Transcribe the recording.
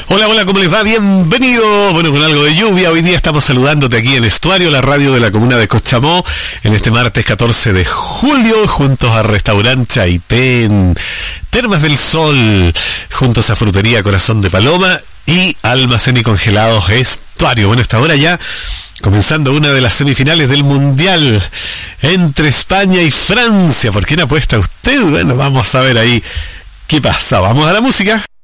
Hola, hola, ¿cómo les va? Bienvenido. Bueno, con algo de lluvia, hoy día estamos saludándote aquí en Estuario, la radio de la comuna de Cochamó, en este martes 14 de julio, juntos a Restaurante Chaitén, Termas del Sol, juntos a Frutería Corazón de Paloma y Almacén y Congelados Estuario. Bueno, esta hora ya comenzando una de las semifinales del Mundial entre España y Francia. ¿Por quién apuesta usted? Bueno, vamos a ver ahí qué pasa. Vamos a la música.